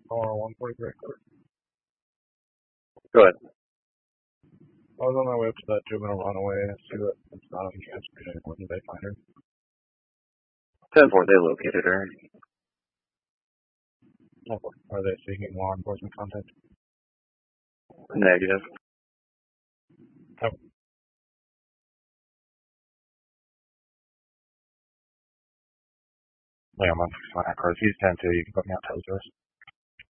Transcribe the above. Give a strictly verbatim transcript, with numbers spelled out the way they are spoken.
Or one forty-three. Go ahead. I was on my way up to that juvenile runaway and see that it's not on the campus anymore. Did they find her? ten four, they located her. Are they seeking law enforcement contact? Negative. Oh. Yeah, I'm on my cars. He's ten two. You can put me on Telzers.